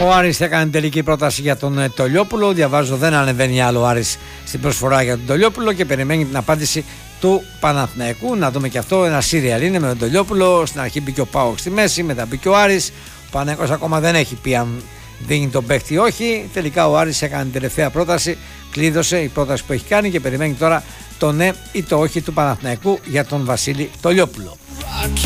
Ο Άρης έκανε τελική πρόταση για τον Τολιόπουλο. Διαβάζω, δεν ανεβαίνει άλλο ο Άρης στην προσφορά για τον Τολιόπουλο και περιμένει την απάντηση του Παναθηναϊκού. Να δούμε και αυτό. Ένα σύριαλ είναι με τον Τολιόπουλο. Στην αρχή μπήκε ο ΠΑΟΚ στη μέση, μετά μπήκε ο Άρης. Ο Παναθηναϊκός ακόμα δεν έχει πει αν δίνει τον παίχτη ή όχι. Τελικά ο Άρης έκανε την τελευταία πρόταση. Κλείδωσε η πρόταση που έχει κάνει και περιμένει τώρα το ναι ή το όχι του Παναθηναϊκού για τον Βασίλη Τολιόπουλο.